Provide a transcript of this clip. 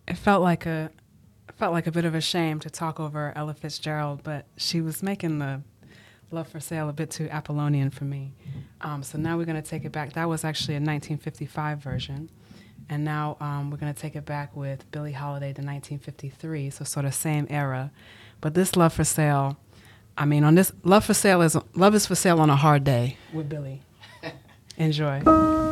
It felt like a bit of a shame to talk over Ella Fitzgerald, but she was making the Love for Sale a bit too Apollonian for me. So now we're going to take it back. That was actually a 1955 version. And now we're going to take it back with Billie Holiday to 1953, so sort of same era. But this Love for Sale, I mean, on this, Love is for Sale on a hard day with Billie. Enjoy.